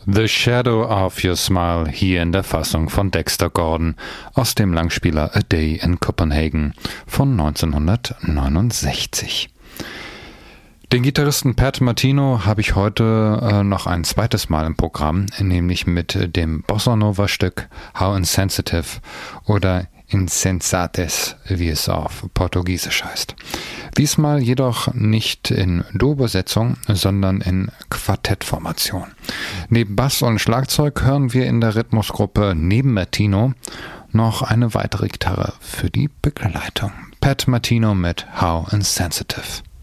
The Shadow of Your Smile hier in der Fassung von Dexter Gordon aus dem Langspieler A Day in Copenhagen von 1969. Den Gitarristen Pat Martino habe ich heute noch ein zweites Mal im Programm, nämlich mit dem Bossa-Nova-Stück How Insensitive oder Insensates, wie es auf Portugiesisch heißt. Diesmal jedoch nicht in Duo-Besetzung, sondern in Quartettformation. Neben Bass und Schlagzeug hören wir in der Rhythmusgruppe neben Martino noch eine weitere Gitarre für die Begleitung. Pat Martino mit How Insensitive.